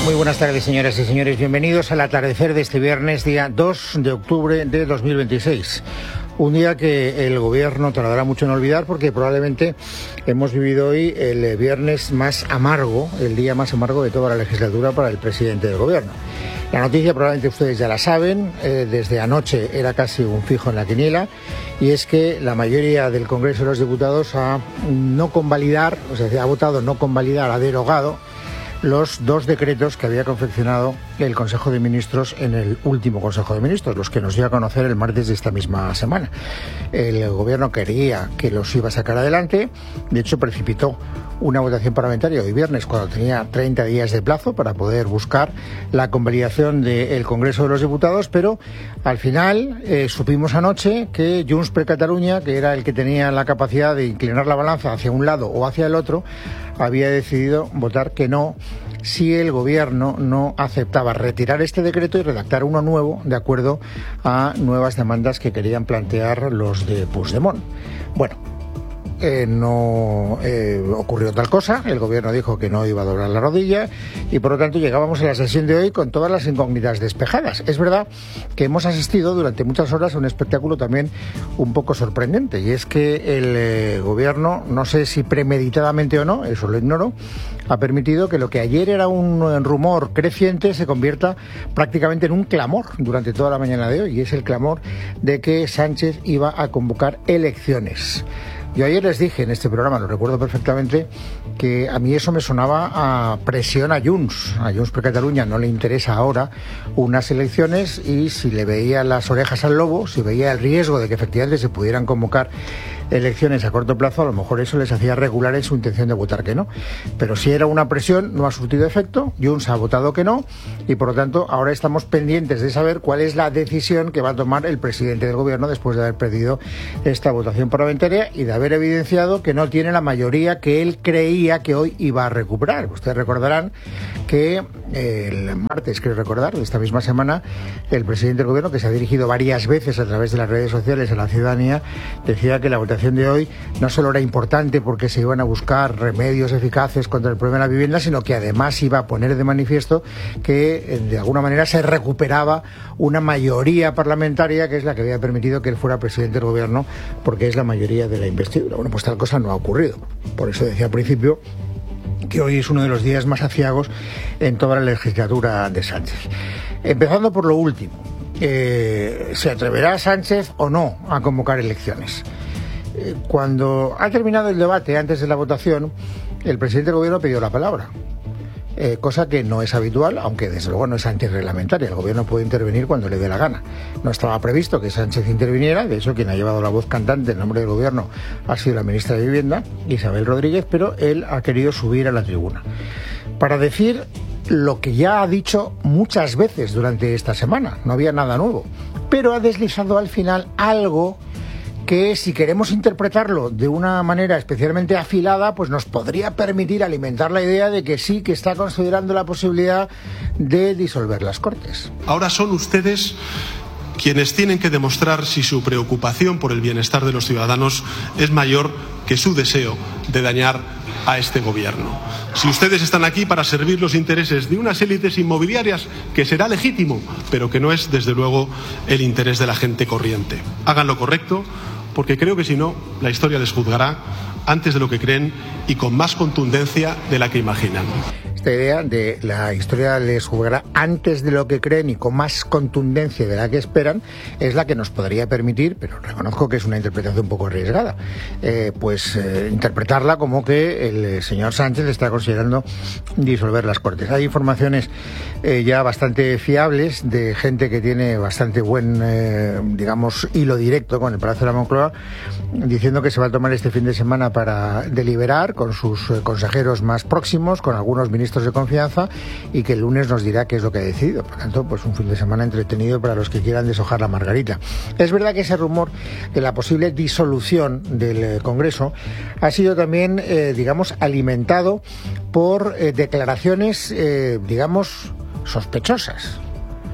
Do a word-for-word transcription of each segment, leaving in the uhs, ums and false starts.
Muy buenas tardes, señoras y señores. Bienvenidos al atardecer de este viernes, día dos de octubre de dos mil veintiséis. Un día que el gobierno tardará mucho en olvidar porque probablemente hemos vivido hoy el viernes más amargo, el día más amargo de toda la legislatura para el presidente del gobierno. La noticia probablemente ustedes ya la saben, eh, desde anoche era casi un fijo en la quiniela, y es que la mayoría del Congreso de los Diputados ha no convalidar, o sea, ha votado no convalidar, ha derogado los dos decretos que había confeccionado el Consejo de Ministros en el último Consejo de Ministros, los que nos dio a conocer el martes de esta misma semana. El gobierno quería que los iba a sacar adelante, de hecho precipitó una votación parlamentaria hoy viernes cuando tenía treinta días de plazo para poder buscar la convalidación del Congreso de los Diputados, pero al final eh, supimos anoche que Junts per Catalunya, que era el que tenía la capacidad de inclinar la balanza hacia un lado o hacia el otro, había decidido votar que no si el gobierno no aceptaba retirar este decreto y redactar uno nuevo de acuerdo a nuevas demandas que querían plantear los de Puigdemont. Bueno, Eh, no eh, ocurrió tal cosa, el gobierno dijo que no iba a doblar la rodilla y por lo tanto llegábamos a la sesión de hoy con todas las incógnitas despejadas. Es verdad que hemos asistido durante muchas horas a un espectáculo también un poco sorprendente, y es que el eh, gobierno, no sé si premeditadamente o no, eso lo ignoro, ha permitido que lo que ayer era un rumor creciente se convierta prácticamente en un clamor durante toda la mañana de hoy, y es el clamor de que Sánchez iba a convocar elecciones. Yo ayer les dije en este programa, lo recuerdo perfectamente, que a mí eso me sonaba a presión a Junts. A Junts per Catalunya no le interesa ahora unas elecciones, y si le veía las orejas al lobo, si veía el riesgo de que efectivamente se pudieran convocar elecciones a corto plazo, a lo mejor eso les hacía regular en su intención de votar que no. Pero si era una presión, no ha surtido efecto, Junts ha votado que no, y por lo tanto ahora estamos pendientes de saber cuál es la decisión que va a tomar el presidente del gobierno después de haber perdido esta votación parlamentaria y de haber evidenciado que no tiene la mayoría que él creía que hoy iba a recuperar. Ustedes recordarán que el martes, creo recordar, de esta misma semana, el presidente del gobierno, que se ha dirigido varias veces a través de las redes sociales a la ciudadanía, decía que la votación de hoy no solo era importante porque se iban a buscar remedios eficaces contra el problema de la vivienda, sino que además iba a poner de manifiesto que de alguna manera se recuperaba una mayoría parlamentaria que es la que había permitido que él fuera presidente del gobierno, porque es la mayoría de la investidura. Bueno, pues tal cosa no ha ocurrido. Por eso decía al principio que hoy es uno de los días más aciagos en toda la legislatura de Sánchez. Empezando por lo último, eh, ¿se atreverá Sánchez o no a convocar elecciones? Cuando ha terminado el debate, antes de la votación, el presidente del gobierno pidió la palabra, eh, cosa que no es habitual, aunque desde luego no es antirreglamentaria. El gobierno puede intervenir cuando le dé la gana. No estaba previsto que Sánchez interviniera, de hecho quien ha llevado la voz cantante en nombre del gobierno ha sido la ministra de Vivienda, Isabel Rodríguez, pero él ha querido subir a la tribuna para decir lo que ya ha dicho muchas veces durante esta semana. No había nada nuevo, pero ha deslizado al final algo que, si queremos interpretarlo de una manera especialmente afilada, pues nos podría permitir alimentar la idea de que sí, que está considerando la posibilidad de disolver las Cortes. Ahora son ustedes quienes tienen que demostrar si su preocupación por el bienestar de los ciudadanos es mayor que su deseo de dañar a este gobierno. Si ustedes están aquí para servir los intereses de unas élites inmobiliarias, que será legítimo, pero que no es, desde luego, el interés de la gente corriente. Hagan lo correcto, porque creo que si no, la historia les juzgará antes de lo que creen y con más contundencia de la que imaginan. Esta idea de la historia les juzgará antes de lo que creen y con más contundencia de la que esperan es la que nos podría permitir, pero reconozco que es una interpretación un poco arriesgada, eh, pues eh, interpretarla como que el señor Sánchez está considerando disolver las Cortes. Hay informaciones eh, ya bastante fiables de gente que tiene bastante buen, eh, digamos, hilo directo con el Palacio de la Moncloa, diciendo que se va a tomar este fin de semana para deliberar con sus eh, consejeros más próximos, con algunos ministros de confianza, y que el lunes nos dirá qué es lo que ha decidido. Por tanto, pues un fin de semana entretenido para los que quieran deshojar la margarita. Es verdad que ese rumor de la posible disolución del eh, Congreso ha sido también, eh, digamos, alimentado por eh, declaraciones, eh, digamos, sospechosas.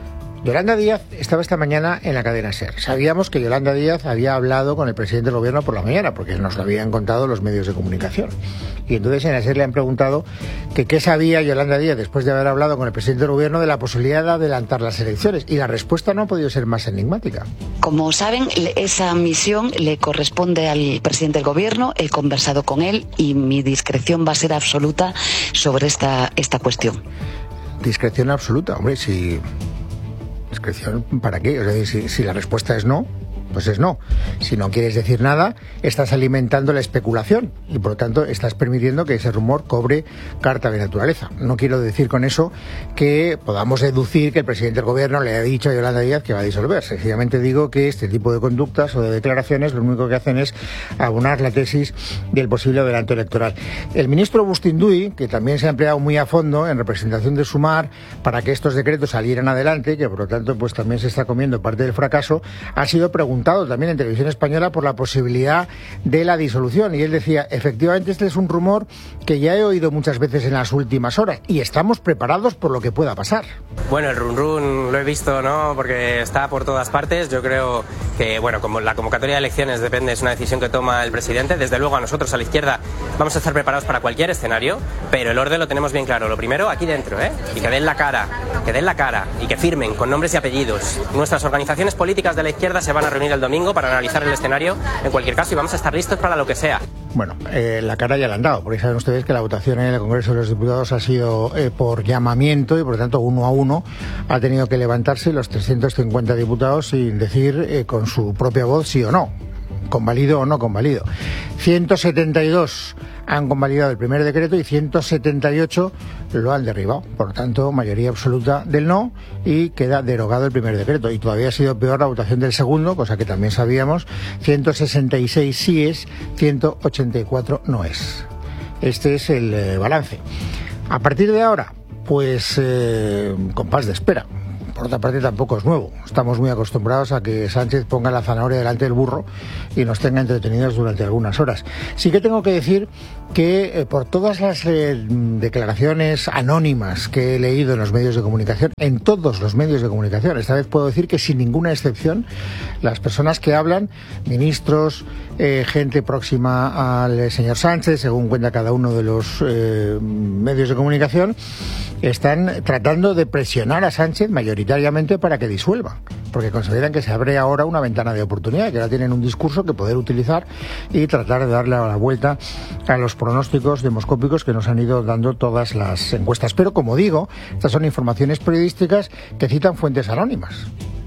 Yolanda Díaz estaba esta mañana en la cadena SER. Sabíamos que Yolanda Díaz había hablado con el presidente del gobierno por la mañana, porque nos lo habían contado los medios de comunicación. Y entonces en la SER le han preguntado que qué sabía Yolanda Díaz después de haber hablado con el presidente del gobierno de la posibilidad de adelantar las elecciones. Y la respuesta no ha podido ser más enigmática. Como saben, esa misión le corresponde al presidente del gobierno. He conversado con él y mi discreción va a ser absoluta sobre esta, esta cuestión. Discreción absoluta, hombre, si... ¿Discreción para qué? O sea, si, si la respuesta es no, pues es no. Si no quieres decir nada, estás alimentando la especulación y por lo tanto estás permitiendo que ese rumor cobre carta de naturaleza. No quiero decir con eso que podamos deducir que el presidente del gobierno le ha dicho a Yolanda Díaz que va a disolver. Sencillamente digo que este tipo de conductas o de declaraciones lo único que hacen es abonar la tesis del posible adelanto electoral. El ministro Bustinduy, que también se ha empleado muy a fondo en representación de Sumar para que estos decretos salieran adelante, que por lo tanto pues también se está comiendo parte del fracaso, ha sido preguntado también en Televisión Española por la posibilidad de la disolución y él decía, efectivamente este es un rumor que ya he oído muchas veces en las últimas horas y estamos preparados por lo que pueda pasar. Bueno, el run run lo he visto, ¿no? Porque está por todas partes. Yo creo que, bueno, como la convocatoria de elecciones depende, es una decisión que toma el presidente. Desde luego a nosotros a la izquierda vamos a estar preparados para cualquier escenario, pero el orden lo tenemos bien claro. Lo primero, aquí dentro, ¿eh? Y que den la cara, que den la cara y que firmen con nombres y apellidos. Nuestras organizaciones políticas de la izquierda se van a reunir el domingo para analizar el escenario en cualquier caso y vamos a estar listos para lo que sea. Bueno, eh, la cara ya la han dado, porque saben ustedes que la votación en el Congreso de los Diputados ha sido eh, por llamamiento y por lo tanto uno a uno ha tenido que levantarse los trescientos cincuenta diputados sin decir eh, con su propia voz sí o no, convalido o no convalido. ciento setenta y dos han convalidado el primer decreto y ciento setenta y ocho lo han derribado. Por lo tanto, mayoría absoluta del no y queda derogado el primer decreto. Y todavía ha sido peor la votación del segundo, cosa que también sabíamos. ciento sesenta y seis sí es, ciento ochenta y cuatro no es. Este es el eh, balance. A partir de ahora, pues eh, compás de espera. Por otra parte, tampoco es nuevo. Estamos muy acostumbrados a que Sánchez ponga la zanahoria delante del burro y nos tenga entretenidos durante algunas horas. Sí que tengo que decir que eh, por todas las eh, declaraciones anónimas que he leído en los medios de comunicación, en todos los medios de comunicación, esta vez puedo decir que sin ninguna excepción, las personas que hablan, ministros, eh, gente próxima al señor Sánchez, según cuenta cada uno de los eh, medios de comunicación, están tratando de presionar a Sánchez mayoritariamente para que disuelva, porque consideran que se abre ahora una ventana de oportunidad, que ahora tienen un discurso que poder utilizar y tratar de darle la vuelta a los pronósticos demoscópicos que nos han ido dando todas las encuestas. Pero como digo, estas son informaciones periodísticas que citan fuentes anónimas,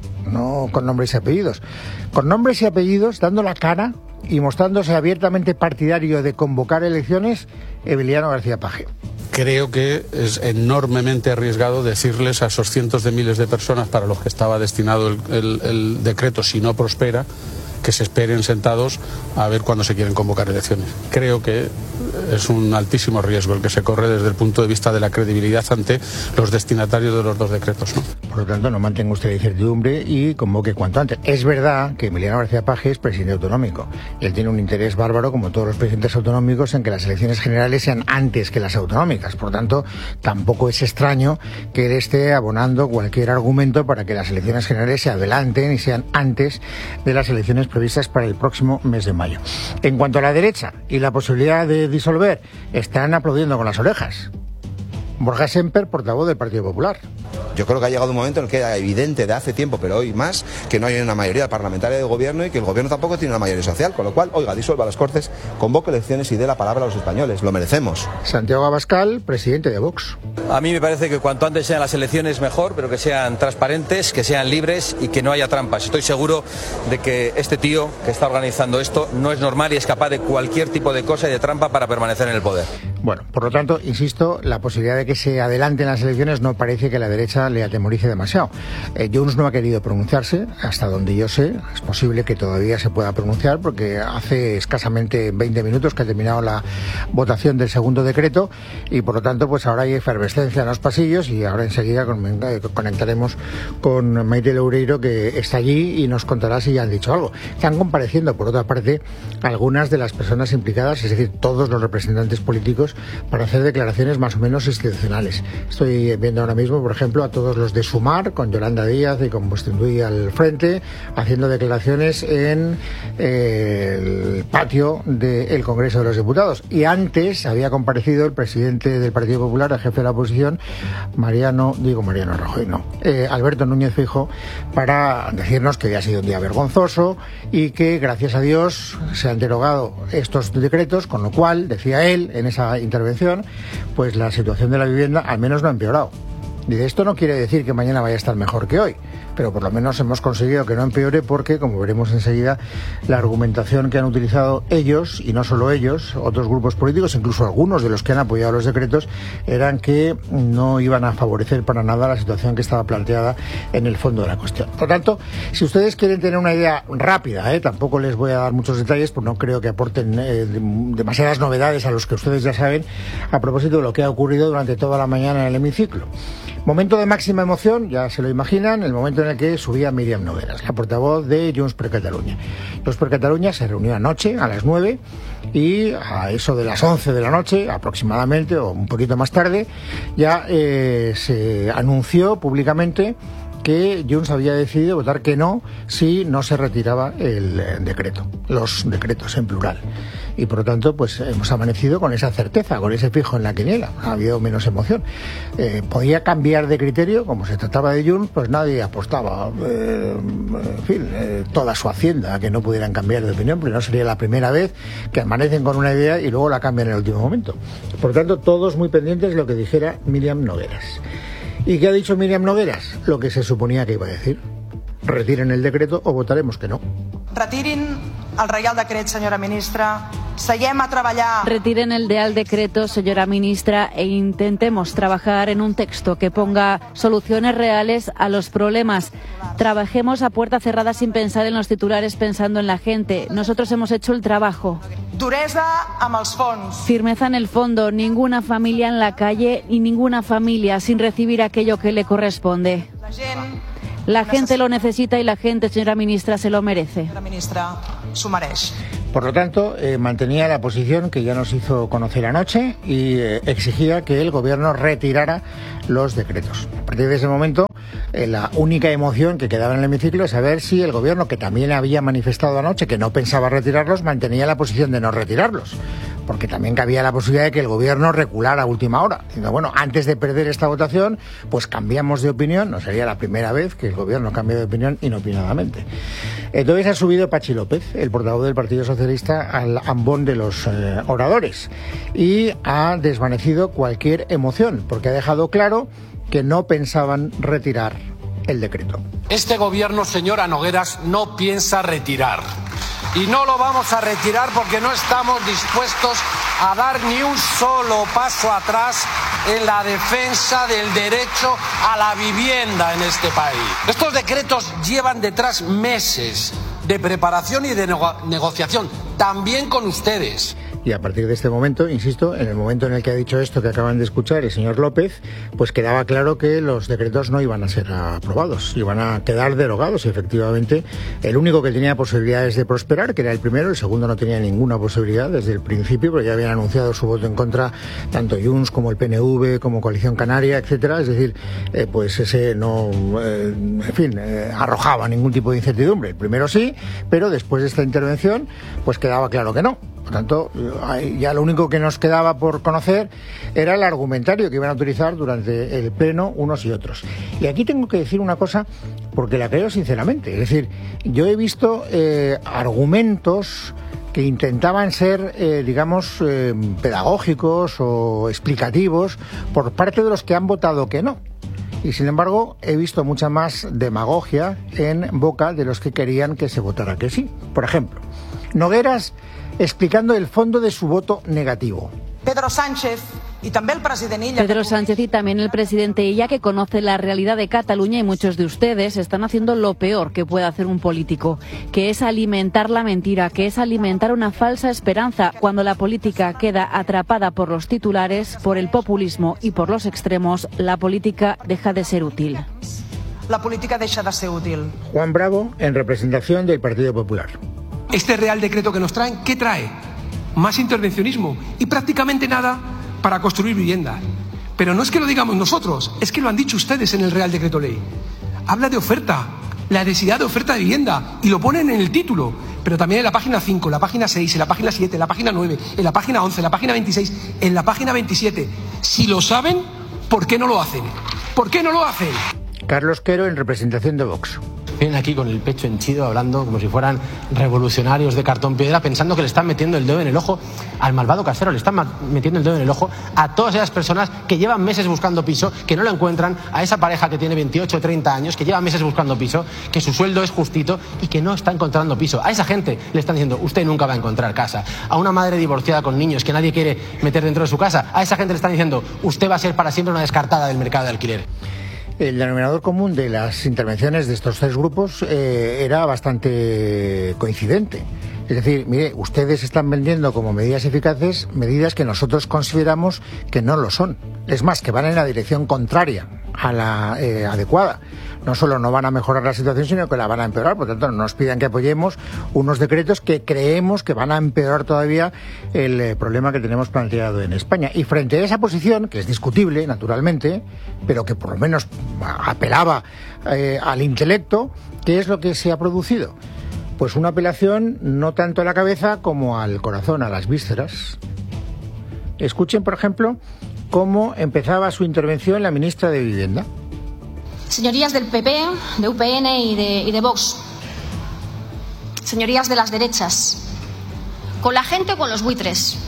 no con nombres y apellidos. Con nombres y apellidos, dando la cara y mostrándose abiertamente partidario de convocar elecciones, Emiliano García Paje. Creo que es enormemente arriesgado decirles a esos cientos de miles de personas para los que estaba destinado el, el, el decreto, si no prospera, que se esperen sentados a ver cuándo se quieren convocar elecciones. Creo que es un altísimo riesgo el que se corre desde el punto de vista de la credibilidad ante los destinatarios de los dos decretos, ¿no? Por lo tanto, no mantenga usted la incertidumbre y convoque cuanto antes. Es verdad que Emiliano García Paje es presidente autonómico y él tiene un interés bárbaro, como todos los presidentes autonómicos, en que las elecciones generales sean antes que las autonómicas. Por lo tanto, tampoco es extraño que él esté abonando cualquier argumento para que las elecciones generales se adelanten y sean antes de las elecciones previstas para el próximo mes de mayo. En cuanto a la derecha y la posibilidad de disolver, están aplaudiendo con las orejas. Borja Semper, portavoz del Partido Popular. Yo creo que ha llegado un momento en el que era evidente de hace tiempo, pero hoy más, que no hay una mayoría parlamentaria de gobierno y que el gobierno tampoco tiene una mayoría social, con lo cual, oiga, disuelva las Cortes, convoque elecciones y dé la palabra a los españoles, lo merecemos. Santiago Abascal, presidente de Vox. A mí me parece que cuanto antes sean las elecciones mejor, pero que sean transparentes, que sean libres y que no haya trampas. Estoy seguro de que este tío que está organizando esto no es normal y es capaz de cualquier tipo de cosa y de trampa para permanecer en el poder. Bueno, por lo tanto, insisto, la posibilidad de que se adelanten las elecciones no parece que la derecha le atemorice demasiado. Eh, Junts no ha querido pronunciarse, hasta donde yo sé. Es posible que todavía se pueda pronunciar porque hace escasamente veinte minutos que ha terminado la votación del segundo decreto y por lo tanto pues ahora hay efervescencia en los pasillos y ahora enseguida conectaremos con Maite Loureiro, que está allí y nos contará si ya han dicho algo. Están compareciendo, por otra parte, algunas de las personas implicadas, es decir, todos los representantes políticos políticos para hacer declaraciones más o menos institucionales. Estoy viendo ahora mismo, por ejemplo, a todos los de Sumar, con Yolanda Díaz y con Bostindui al frente, haciendo declaraciones en eh, el patio del Congreso de los Diputados. Y antes había comparecido el presidente del Partido Popular, el jefe de la oposición, Mariano, digo Mariano Rajoy, no, eh, Alberto Núñez Feijóo, para decirnos que había sido un día vergonzoso y que, gracias a Dios, se han derogado estos decretos, con lo cual, decía él en esa intervención, pues la situación de la vivienda al menos no ha empeorado. Y de esto no quiere decir que mañana vaya a estar mejor que hoy, pero por lo menos hemos conseguido que no empeore porque, como veremos enseguida, la argumentación que han utilizado ellos, y no solo ellos, otros grupos políticos, incluso algunos de los que han apoyado los decretos, eran que no iban a favorecer para nada la situación que estaba planteada en el fondo de la cuestión. Por tanto, si ustedes quieren tener una idea rápida, ¿eh? tampoco les voy a dar muchos detalles, pues no creo que aporten eh, demasiadas novedades a los que ustedes ya saben, a propósito de lo que ha ocurrido durante toda la mañana en el hemiciclo. Momento de máxima emoción, ya se lo imaginan, el momento en el que subía Míriam Nogueras, la portavoz de Junts per Catalunya. Junts per Catalunya se reunió anoche a las nueve y a eso de las once de la noche aproximadamente, o un poquito más tarde, ya eh, se anunció públicamente que Junts había decidido votar que no si no se retiraba el decreto, los decretos en plural. Y por lo tanto, pues hemos amanecido con esa certeza, con ese fijo en la quiniela. Ha habido menos emoción. Eh, podía cambiar de criterio, como se trataba de Junts, pues nadie apostaba, eh, en fin, eh, toda su hacienda a que no pudieran cambiar de opinión, pero no sería la primera vez que amanecen con una idea y luego la cambian en el último momento. Por lo tanto, todos muy pendientes de lo que dijera Míriam Nogueras. ¿Y qué ha dicho Míriam Nogueras? Lo que se suponía que iba a decir. Retiren el decreto o votaremos que no. Retirin el Reial Decret, senyora ministra. Seguem a treballar. Retiren el Real Decreto, señora ministra, e intentemos trabajar en un texto que ponga soluciones reales a los problemas. Trabajemos a puerta cerrada sin pensar en los titulares, pensando en la gente. Nosotros hemos hecho el trabajo. Duresa amb els fons. Firmeza en el fondo, ninguna familia en la calle y ninguna familia sin recibir aquello que le corresponde. La gent La gente lo necesita y la gente, señora ministra, se lo merece. La ministra s'ho mereix. Por lo tanto, eh, mantenía la posición que ya nos hizo conocer anoche y eh, exigía que el gobierno retirara los decretos. A partir de ese momento, eh, la única emoción que quedaba en el hemiciclo es saber si el gobierno, que también había manifestado anoche que no pensaba retirarlos, mantenía la posición de no retirarlos. Porque también cabía la posibilidad de que el gobierno reculara a última hora. Diciendo, bueno, antes de perder esta votación, pues cambiamos de opinión. No sería la primera vez que el gobierno cambia de opinión inopinadamente. Entonces ha subido Pachi López, el portavoz del Partido Socialista, al ambón de los eh, oradores. Y ha desvanecido cualquier emoción, porque ha dejado claro que no pensaban retirar el decreto. Este gobierno, señora Nogueras, no piensa retirar. Y no lo vamos a retirar porque no estamos dispuestos a dar ni un solo paso atrás en la defensa del derecho a la vivienda en este país. Estos decretos llevan detrás meses de preparación y de nego- negociación, también con ustedes. Y a partir de este momento, insisto, en el momento en el que ha dicho esto que acaban de escuchar el señor López, pues quedaba claro que los decretos no iban a ser aprobados, iban a quedar derogados. Y efectivamente, el único que tenía posibilidades de prosperar, que era el primero, el segundo no tenía ninguna posibilidad desde el principio, porque ya habían anunciado su voto en contra tanto Junts como el P N V, como Coalición Canaria, etcétera. Es decir, eh, pues ese no, eh, en fin, eh, arrojaba ningún tipo de incertidumbre. El primero sí, pero después de esta intervención, pues quedaba claro que no. Por tanto, ya lo único que nos quedaba por conocer era el argumentario que iban a utilizar durante el pleno unos y otros. Y aquí tengo que decir una cosa, porque la creo sinceramente. Es decir, yo he visto eh, argumentos que intentaban ser, eh, digamos, eh, pedagógicos o explicativos por parte de los que han votado que no. Y sin embargo, he visto mucha más demagogia en boca de los que querían que se votara que sí. Por ejemplo, Nogueras explicando el fondo de su voto negativo. Pedro Sánchez y también el presidente Illa. Pedro Sánchez y también el presidente Illa, que conoce la realidad de Cataluña, y muchos de ustedes están haciendo lo peor que puede hacer un político, que es alimentar la mentira, que es alimentar una falsa esperanza. Cuando la política queda atrapada por los titulares, por el populismo y por los extremos, la política deja de ser útil. La política deja de ser útil. Juan Bravo, en representación del Partido Popular. Este Real Decreto que nos traen, ¿qué trae? Más intervencionismo y prácticamente nada para construir vivienda. Pero no es que lo digamos nosotros, es que lo han dicho ustedes en el Real Decreto Ley. Habla de oferta, la necesidad de oferta de vivienda, y lo ponen en el título, pero también en la página cinco, en la página seis, en la página siete, en la página nueve, en la página once, en la página veintiséis, en la página veintisiete. Si lo saben, ¿por qué no lo hacen? ¿Por qué no lo hacen? Carlos Quero, en representación de Vox. Vienen aquí con el pecho henchido hablando como si fueran revolucionarios de cartón piedra, pensando que le están metiendo el dedo en el ojo al malvado casero, le están metiendo el dedo en el ojo a todas esas personas que llevan meses buscando piso, que no lo encuentran, a esa pareja que tiene veintiocho o treinta años, que lleva meses buscando piso, que su sueldo es justito y que no está encontrando piso. A esa gente le están diciendo, usted nunca va a encontrar casa. A una madre divorciada con niños que nadie quiere meter dentro de su casa, a esa gente le están diciendo, usted va a ser para siempre una descartada del mercado de alquiler. El denominador común de las intervenciones de estos tres grupos eh, era bastante coincidente. Es decir, mire, ustedes están vendiendo como medidas eficaces medidas que nosotros consideramos que no lo son. Es más, que van en la dirección contraria a la eh, adecuada. No solo no van a mejorar la situación, sino que la van a empeorar. Por tanto, no nos pidan que apoyemos unos decretos que creemos que van a empeorar todavía el eh, problema que tenemos planteado en España. Y frente a esa posición, que es discutible, naturalmente, pero que por lo menos apelaba eh, al intelecto, ¿qué es lo que se ha producido? Pues una apelación no tanto a la cabeza como al corazón, a las vísceras. Escuchen, por ejemplo, cómo empezaba su intervención la ministra de Vivienda. Señorías del P P, de U P N y de, y de Vox, señorías de las derechas, ¿con la gente o con los buitres?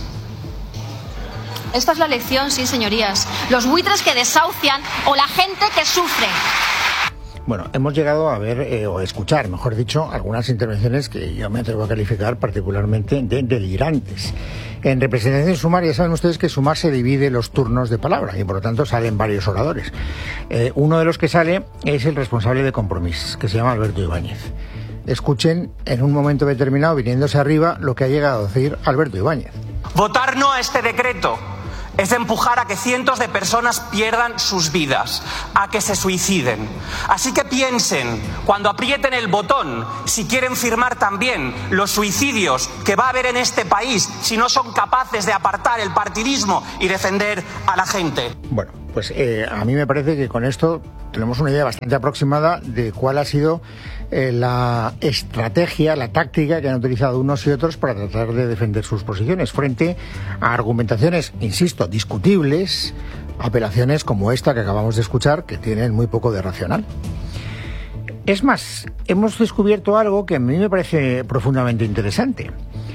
Esta es la lección, sí, señorías. Los buitres que desahucian o la gente que sufre. Bueno, hemos llegado a ver, eh, o a escuchar, mejor dicho, algunas intervenciones que yo me atrevo a calificar particularmente de delirantes. En representación sumaria, saben ustedes que Sumar se divide los turnos de palabra y por lo tanto salen varios oradores. Eh, uno de los que sale es el responsable de Compromís, que se llama Alberto Ibáñez. Escuchen en un momento determinado, viniéndose arriba, lo que ha llegado a decir Alberto Ibáñez. Votar no a este decreto es empujar a que cientos de personas pierdan sus vidas, a que se suiciden. Así que piensen, cuando aprieten el botón, si quieren firmar también los suicidios que va a haber en este país si no son capaces de apartar el partidismo y defender a la gente. Bueno, pues eh, a mí me parece que con esto tenemos una idea bastante aproximada de cuál ha sido eh, la estrategia, la táctica que han utilizado unos y otros para tratar de defender sus posiciones frente a argumentaciones, insisto, discutibles, apelaciones como esta que acabamos de escuchar, que tienen muy poco de racional. Es más, hemos descubierto algo que a mí me parece profundamente interesante.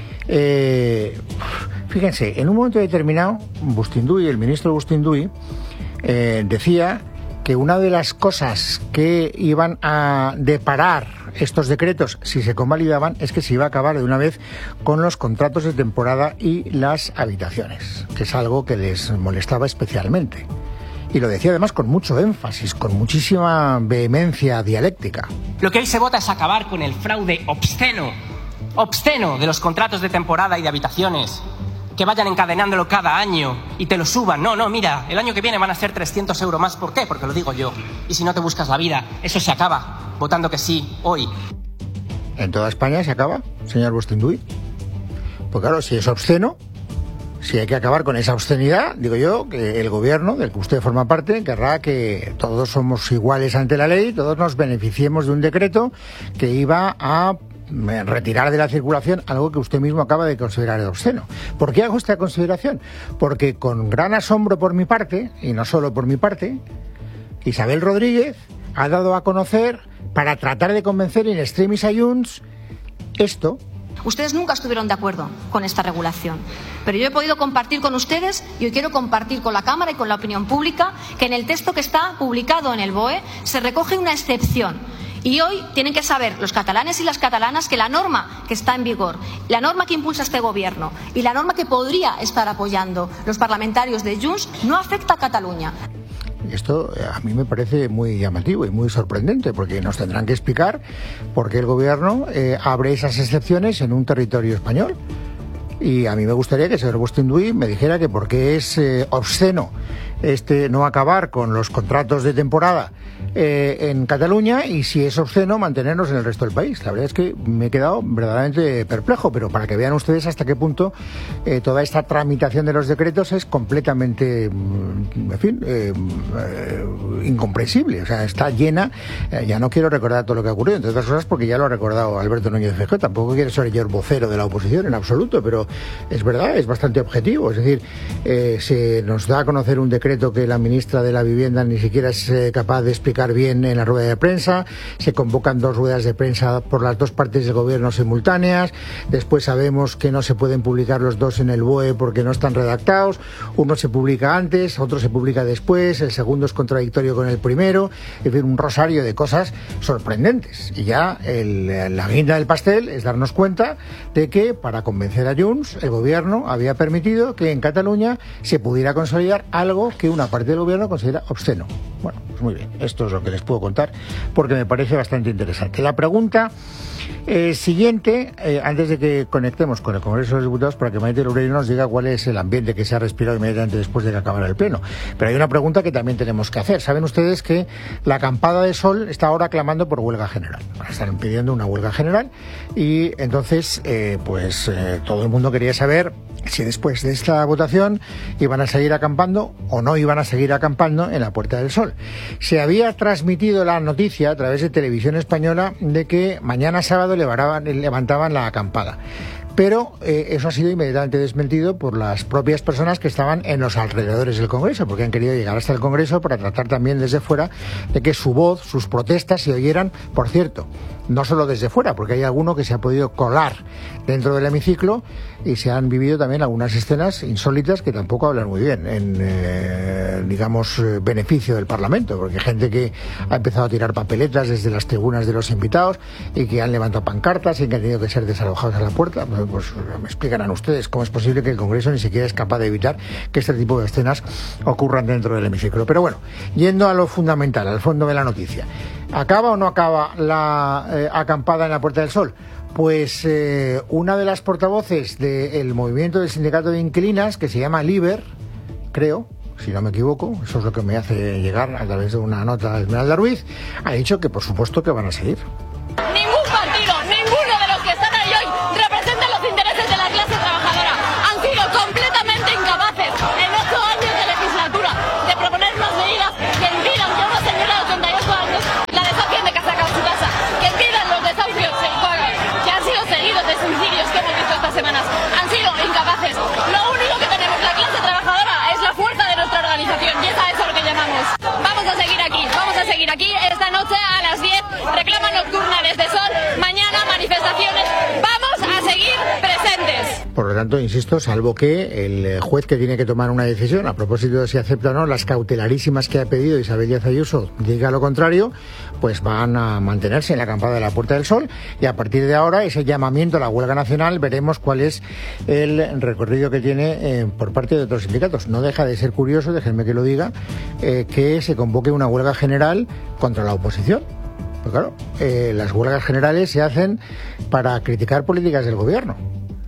Eh, fíjense, en un momento determinado, Bustinduy, el ministro Bustinduy, eh, decía que una de las cosas que iban a deparar estos decretos, si se convalidaban, es que se iba a acabar de una vez con los contratos de temporada y las habitaciones, que es algo que les molestaba especialmente. Y lo decía además con mucho énfasis, con muchísima vehemencia dialéctica. Lo que hoy se vota es acabar con el fraude obsceno, obsceno de los contratos de temporada y de habitaciones. Que vayan encadenándolo cada año y te lo suban. No, no, mira, el año que viene van a ser trescientos euros más. ¿Por qué? Porque lo digo yo. Y si no te buscas la vida, eso se acaba votando que sí, hoy. ¿En toda España se acaba, señor Bustinduy? Pues claro, si es obsceno, si hay que acabar con esa obscenidad, digo yo, que el gobierno del que usted forma parte querrá que todos somos iguales ante la ley, todos nos beneficiemos de un decreto que iba a retirar de la circulación algo que usted mismo acaba de considerar obsceno. ¿Por qué hago esta consideración? Porque con gran asombro por mi parte, y no solo por mi parte, Isabel Rodríguez ha dado a conocer, para tratar de convencer in extremis a Junts, esto. Ustedes nunca estuvieron de acuerdo con esta regulación, pero yo he podido compartir con ustedes y hoy quiero compartir con la Cámara y con la opinión pública que en el texto que está publicado en el B O E se recoge una excepción. Y hoy tienen que saber los catalanes y las catalanas que la norma que está en vigor, la norma que impulsa este gobierno y la norma que podría estar apoyando los parlamentarios de Junts no afecta a Cataluña. Esto a mí me parece muy llamativo y muy sorprendente, porque nos tendrán que explicar por qué el gobierno eh, abre esas excepciones en un territorio español. Y a mí me gustaría que el señor Bustinduy me dijera que por qué es eh, obsceno este no acabar con los contratos de temporada eh, en Cataluña, y si es obsceno, mantenernos en el resto del país. La verdad es que me he quedado verdaderamente perplejo, pero para que vean ustedes hasta qué punto eh, toda esta tramitación de los decretos es completamente, en fin, eh, eh, incomprensible. O sea, está llena, eh, ya no quiero recordar todo lo que ha ocurrido, entre otras cosas porque ya lo ha recordado Alberto Núñez Feijóo. Tampoco quiero ser yo el vocero de la oposición en absoluto, pero es verdad, es bastante objetivo. Es decir, eh, se nos da a conocer un decreto que la ministra de la Vivienda ni siquiera es eh, capaz de explicar bien en la rueda de prensa. Se convocan dos ruedas de prensa por las dos partes del gobierno simultáneas. Después sabemos que no se pueden publicar los dos en el B O E porque no están redactados. Uno se publica antes, otro se publica después, el segundo es contradictorio con el primero. Es decir, un rosario de cosas sorprendentes. Y ya el, la guinda del pastel es darnos cuenta de que para convencer a Junts el gobierno había permitido que en Cataluña se pudiera consolidar algo que una parte del gobierno considera obsceno. Bueno, pues muy bien, esto es lo que les puedo contar porque me parece bastante interesante. La pregunta eh, siguiente, eh, antes de que conectemos con el Congreso de los Diputados, para que Maite Loureiro nos diga cuál es el ambiente que se ha respirado inmediatamente después de que acabara el Pleno. Pero hay una pregunta que también tenemos que hacer. Saben ustedes que la acampada de Sol está ahora clamando por huelga general. Están pidiendo una huelga general y entonces eh, pues eh, todo el mundo quería saber si después de esta votación iban a seguir acampando o no iban a seguir acampando en la Puerta del Sol. Se había transmitido la noticia a través de Televisión Española de que mañana sábado levantaban, levantaban la acampada. Pero eh, eso ha sido inmediatamente desmentido por las propias personas que estaban en los alrededores del Congreso, porque han querido llegar hasta el Congreso para tratar también desde fuera de que su voz, sus protestas se oyeran, por cierto, no solo desde fuera, porque hay alguno que se ha podido colar dentro del hemiciclo y se han vivido también algunas escenas insólitas que tampoco hablan muy bien en, eh, digamos, beneficio del Parlamento, porque hay gente que ha empezado a tirar papeletas desde las tribunas de los invitados y que han levantado pancartas y que han tenido que ser desalojados a la puerta. Pues me explicarán ustedes cómo es posible que el Congreso ni siquiera es capaz de evitar que este tipo de escenas ocurran dentro del hemiciclo. Pero bueno, yendo a lo fundamental, al fondo de la noticia, ¿acaba o no acaba la eh, acampada en la Puerta del Sol? Pues eh, una de las portavoces del movimiento del sindicato de inquilinas, que se llama Liber, creo, si no me equivoco, eso es lo que me hace llegar a través de una nota de Esmeralda Ruiz, ha dicho que por supuesto que van a seguir. Ningún partido, ninguno de los que están ahí hoy representa los intereses de la clase trabajadora. Han sido completamente incapaces en ocho años de legislatura de proponer unas medidas que impidan que una señora de ochenta y ocho años la desafíen de casa a su casa, que impidan los desahucios que han sido seguidos de suicidios que hemos visto estas semanas. Han sido incapaces. Lo único que tenemos la clase trabajadora es la fuerza de nuestra organización y es a eso lo que llamamos. Vamos a seguir aquí, vamos a seguir aquí esta noche a las diez, reclama nocturna desde Sol, mañana manifestaciones, vamos a seguir presentes. Por lo tanto, insisto, salvo que el juez que tiene que tomar una decisión a propósito de si acepta o no las cautelarísimas que ha pedido Isabel Díaz Ayuso diga lo contrario, pues van a mantenerse en la acampada de la Puerta del Sol y a partir de ahora ese llamamiento a la huelga nacional veremos cuál es el recorrido que tiene eh, por parte de otros sindicatos. No deja de ser curioso, déjenme que lo diga, eh, que se convoque una huelga general contra la oposición. Pues claro, eh, las huelgas generales se hacen para criticar políticas del gobierno.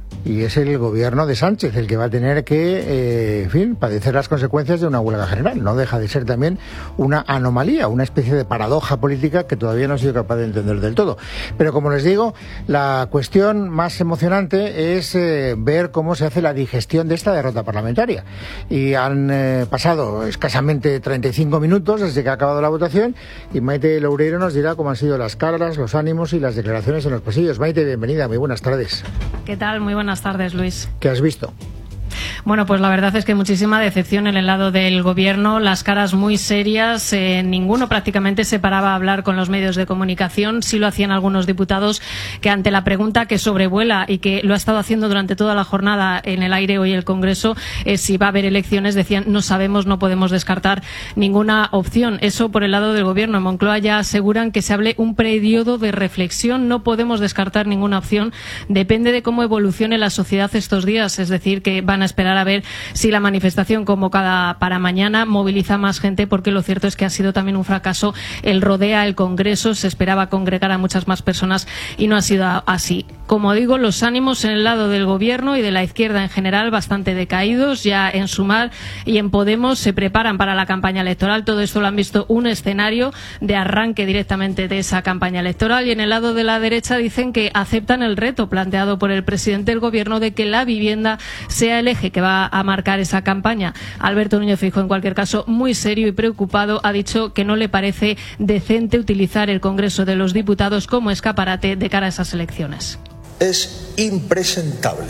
Y es el gobierno de Sánchez el que va a tener que, eh, en fin, padecer las consecuencias de una huelga general. No deja de ser también una anomalía, una especie de paradoja política que todavía no he sido capaz de entender del todo. Pero como les digo, la cuestión más emocionante es eh, ver cómo se hace la digestión de esta derrota parlamentaria. Y han eh, pasado escasamente treinta y cinco minutos desde que ha acabado la votación y Maite Loureiro nos dirá cómo han sido las caras, los ánimos y las declaraciones en los pasillos. Maite, bienvenida, muy buenas tardes. ¿Qué tal? Muy buenas tardes, Luis. ¿Qué has visto? Bueno, pues la verdad es que muchísima decepción en el lado del gobierno, las caras muy serias, eh, ninguno prácticamente se paraba a hablar con los medios de comunicación, sí lo hacían algunos diputados que ante la pregunta que sobrevuela y que lo ha estado haciendo durante toda la jornada en el aire hoy el Congreso, eh, si va a haber elecciones, decían no sabemos, no podemos descartar ninguna opción. Eso por el lado del gobierno. En Moncloa ya aseguran que se hable un periodo de reflexión, no podemos descartar ninguna opción, depende de cómo evolucione la sociedad estos días, es decir, que van a esperar esperar a ver si la manifestación convocada para mañana moviliza más gente, porque lo cierto es que ha sido también un fracaso el Rodea el Congreso. Se esperaba congregar a muchas más personas y no ha sido así. Como digo, los ánimos en el lado del Gobierno y de la izquierda en general bastante decaídos. Ya en Sumar y en Podemos se preparan para la campaña electoral. Todo esto lo han visto un escenario de arranque directamente de esa campaña electoral. Y en el lado de la derecha dicen que aceptan el reto planteado por el presidente del Gobierno de que la vivienda sea el eje que va a marcar esa campaña. Alberto Núñez Feijóo, en cualquier caso, muy serio y preocupado, ha dicho que no le parece decente utilizar el Congreso de los Diputados como escaparate de cara a esas elecciones. Es impresentable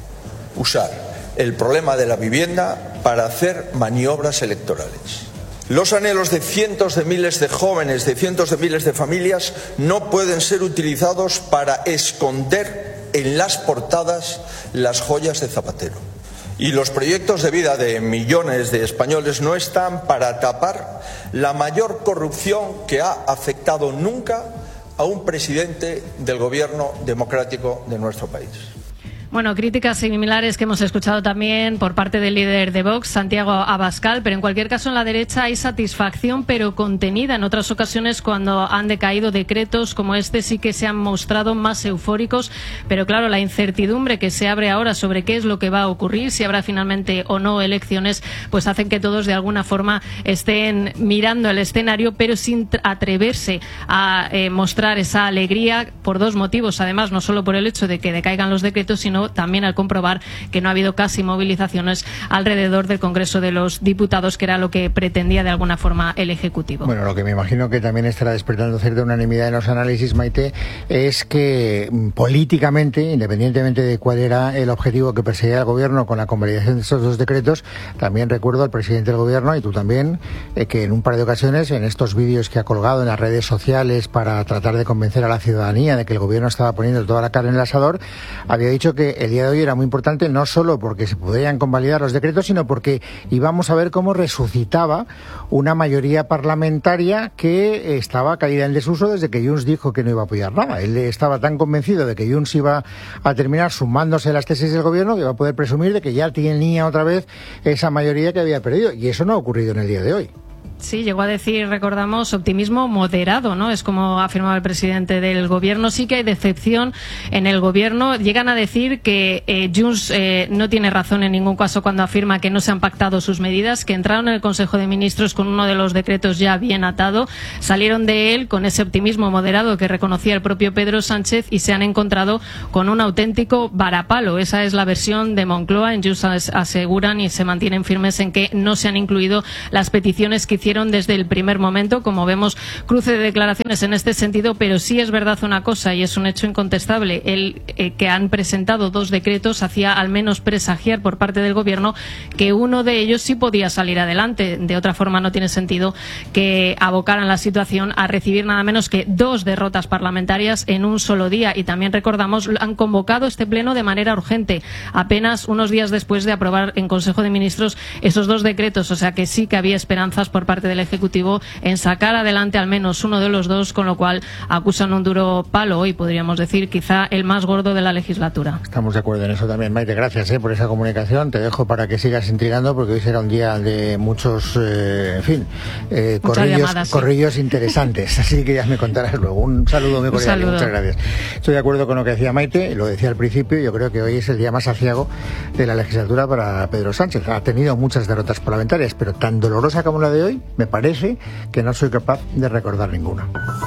usar el problema de la vivienda para hacer maniobras electorales. Los anhelos de cientos de miles de jóvenes, de cientos de miles de familias, no pueden ser utilizados para esconder en las portadas las joyas de Zapatero. Y los proyectos de vida de millones de españoles no están para tapar la mayor corrupción que ha afectado nunca a un presidente del gobierno democrático de nuestro país. Bueno, críticas similares que hemos escuchado también por parte del líder de Vox, Santiago Abascal, pero en cualquier caso en la derecha hay satisfacción, pero contenida. En otras ocasiones, cuando han decaído decretos como este, sí que se han mostrado más eufóricos, pero claro, la incertidumbre que se abre ahora sobre qué es lo que va a ocurrir, si habrá finalmente o no elecciones, pues hacen que todos de alguna forma estén mirando el escenario, pero sin atreverse a eh, mostrar esa alegría por dos motivos. Además, no solo por el hecho de que decaigan los decretos, sino también al comprobar que no ha habido casi movilizaciones alrededor del Congreso de los Diputados, que era lo que pretendía de alguna forma el Ejecutivo. Bueno, lo que me imagino que también estará despertando cierta unanimidad en los análisis, Maite, es que políticamente, independientemente de cuál era el objetivo que perseguía el Gobierno con la convalidación de estos dos decretos, también recuerdo al presidente del Gobierno, y tú también, eh, que en un par de ocasiones, en estos vídeos que ha colgado en las redes sociales para tratar de convencer a la ciudadanía de que el Gobierno estaba poniendo toda la carne en el asador, había dicho que el día de hoy era muy importante, no solo porque se podían convalidar los decretos, sino porque íbamos a ver cómo resucitaba una mayoría parlamentaria que estaba caída en desuso desde que Junts dijo que no iba a apoyar nada. Él estaba tan convencido de que Junts iba a terminar sumándose a las tesis del Gobierno que iba a poder presumir de que ya tenía otra vez esa mayoría que había perdido. Y eso no ha ocurrido en el día de hoy. Sí, llegó a decir, recordamos, optimismo moderado, ¿no? Es como afirmaba el presidente del Gobierno. Sí que hay decepción en el Gobierno. Llegan a decir que eh, Junts eh, no tiene razón en ningún caso cuando afirma que no se han pactado sus medidas, que entraron en el Consejo de Ministros con uno de los decretos ya bien atado, salieron de él con ese optimismo moderado que reconocía el propio Pedro Sánchez y se han encontrado con un auténtico varapalo. Esa es la versión de Moncloa. En Junts aseguran y se mantienen firmes en que no se han incluido las peticiones que hicieron desde el primer momento. Como vemos, cruce de declaraciones en este sentido, pero sí es verdad una cosa y es un hecho incontestable: el eh, que han presentado dos decretos hacía al menos presagiar por parte del Gobierno que uno de ellos sí podía salir adelante. De otra forma, no tiene sentido que abocaran la situación a recibir nada menos que dos derrotas parlamentarias en un solo día. Y también recordamos, han convocado este pleno de manera urgente, apenas unos días después de aprobar en Consejo de Ministros esos dos decretos. O sea que sí que había esperanzas por parte del Ejecutivo en sacar adelante al menos uno de los dos, con lo cual acusan un duro palo hoy, podríamos decir, quizá el más gordo de la legislatura. Estamos de acuerdo en eso también, Maite. Gracias eh, por esa comunicación. Te dejo para que sigas intrigando, porque hoy será un día de muchos, eh, en fin, eh, corrillos, llamadas, sí. corrillos interesantes. Así que ya me contarás luego. Un saludo muy cordial. Saludo. Muchas gracias. Estoy de acuerdo con lo que decía Maite, lo decía al principio. Yo creo que hoy es el día más aciago de la legislatura para Pedro Sánchez. Ha tenido muchas derrotas parlamentarias, pero tan dolorosa como la de hoy, me parece que no soy capaz de recordar ninguna.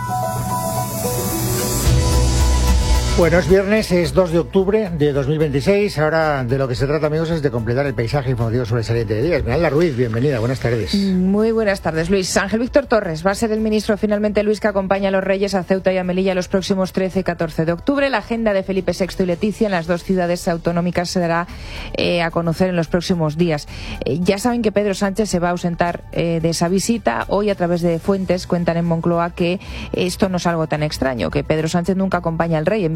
Bueno, es viernes, es dos de octubre de dos mil veintiséis. Ahora de lo que se trata, amigos, es de completar el paisaje informativo sobresaliente de días. Esmeralda Ruiz, bienvenida, buenas tardes. Muy buenas tardes, Luis. Ángel Víctor Torres va a ser el ministro finalmente, Luis, que acompaña a los Reyes a Ceuta y a Melilla los próximos trece y catorce de octubre. La agenda de Felipe sexto y Leticia en las dos ciudades autonómicas se dará eh, a conocer en los próximos días. Eh, ya saben que Pedro Sánchez se va a ausentar eh, de esa visita. Hoy, a través de fuentes, cuentan en Moncloa que esto no es algo tan extraño, que Pedro Sánchez nunca acompaña al Rey. En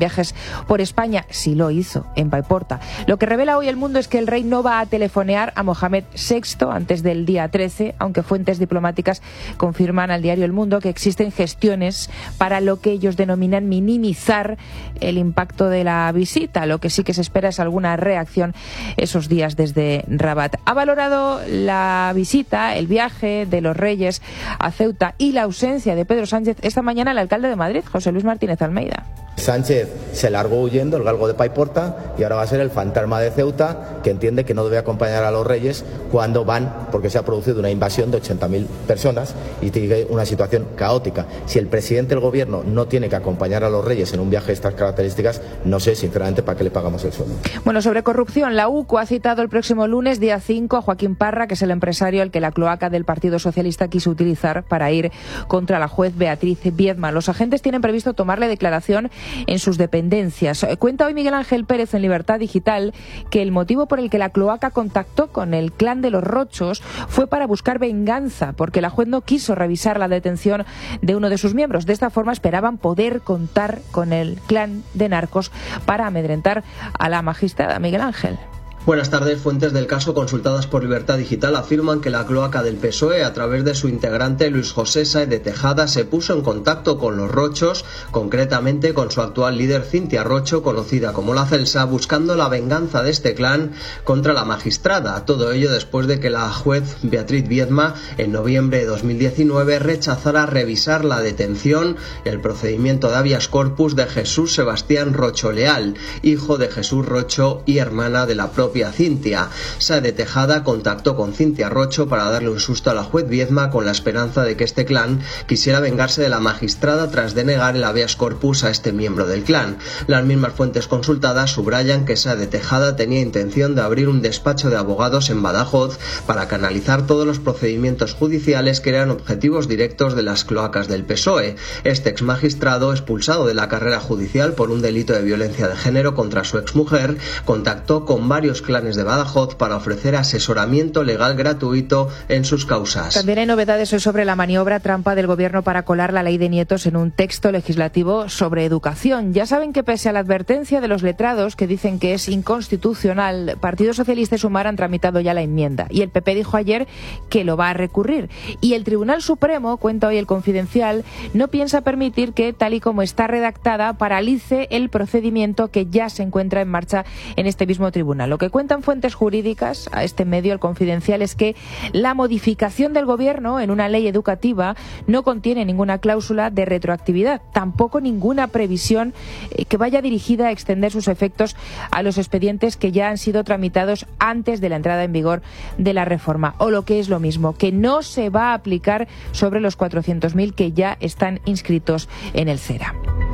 viajes por España. Sí lo hizo, en Paiporta. Lo que revela hoy El Mundo es que el rey no va a telefonear a Mohamed sexto antes del día trece, aunque fuentes diplomáticas confirman al diario El Mundo que existen gestiones para lo que ellos denominan minimizar el impacto de la visita. Lo que sí que se espera es alguna reacción esos días desde Rabat. Ha valorado la visita, el viaje de los reyes a Ceuta y la ausencia de Pedro Sánchez esta mañana el alcalde de Madrid, José Luis Martínez Almeida. Sánchez se largó huyendo, el galgo de Paiporta, y ahora va a ser el fantasma de Ceuta, que entiende que no debe acompañar a los reyes cuando van, porque se ha producido una invasión de ochenta mil personas y tiene una situación caótica. Si el presidente del gobierno no tiene que acompañar a los reyes en un viaje de estas características, no sé sinceramente para qué le pagamos el sueldo. Bueno, sobre corrupción, la U C O ha citado el próximo lunes, día cinco, a Joaquín Parra, que es el empresario al que la cloaca del Partido Socialista quiso utilizar para ir contra la juez Beatriz Viedma. Los agentes tienen previsto tomarle declaración en sus dependencias. Cuenta hoy Miguel Ángel Pérez en Libertad Digital que el motivo por el que la cloaca contactó con el clan de los Rochos fue para buscar venganza, porque la juez no quiso revisar la detención de uno de sus miembros. De esta forma esperaban poder contar con el clan de narcos para amedrentar a la magistrada. Miguel Ángel. Buenas tardes. Fuentes del caso consultadas por Libertad Digital afirman que la cloaca del P S O E, a través de su integrante Luis José Sáez de Tejada, se puso en contacto con los Rochos, concretamente con su actual líder Cintia Rocho, conocida como la Celsa, buscando la venganza de este clan contra la magistrada. Todo ello después de que la juez Beatriz Viedma, en noviembre de dos mil diecinueve, rechazara revisar la detención y el procedimiento de habeas corpus de Jesús Sebastián Rocho Leal, hijo de Jesús Rocho y hermana de la propia Cintia. Sáez de Tejada contactó con Cintia Rocho para darle un susto a la juez Viedma con la esperanza de que este clan quisiera vengarse de la magistrada tras denegar el habeas corpus a este miembro del clan. Las mismas fuentes consultadas subrayan que Sáez de Tejada tenía intención de abrir un despacho de abogados en Badajoz para canalizar todos los procedimientos judiciales que eran objetivos directos de las cloacas del P S O E. Este ex magistrado, expulsado de la carrera judicial por un delito de violencia de género contra su exmujer, contactó con varios clanes de Badajoz para ofrecer asesoramiento legal gratuito en sus causas. También hay novedades hoy sobre la maniobra trampa del gobierno para colar la ley de nietos en un texto legislativo sobre educación. Ya saben que pese a la advertencia de los letrados que dicen que es inconstitucional, Partido Socialista y Sumar han tramitado ya la enmienda y el P P dijo ayer que lo va a recurrir. Y el Tribunal Supremo, cuenta hoy el Confidencial, no piensa permitir que, tal y como está redactada, paralice el procedimiento que ya se encuentra en marcha en este mismo tribunal. Lo que cuentan fuentes jurídicas a este medio, el Confidencial, es que la modificación del Gobierno en una ley educativa no contiene ninguna cláusula de retroactividad, tampoco ninguna previsión que vaya dirigida a extender sus efectos a los expedientes que ya han sido tramitados antes de la entrada en vigor de la reforma, o lo que es lo mismo, que no se va a aplicar sobre los cuatrocientos mil que ya están inscritos en el CERA.